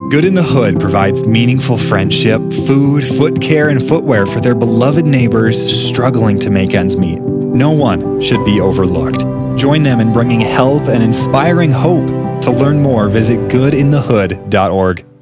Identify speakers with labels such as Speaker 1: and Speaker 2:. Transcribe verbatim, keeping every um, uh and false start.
Speaker 1: Good in the Hood provides meaningful friendship, food, foot care, and footwear for their beloved neighbors struggling to make ends meet. No one should be overlooked. Join them in bringing help and inspiring hope. To learn more, visit good in the hood dot org.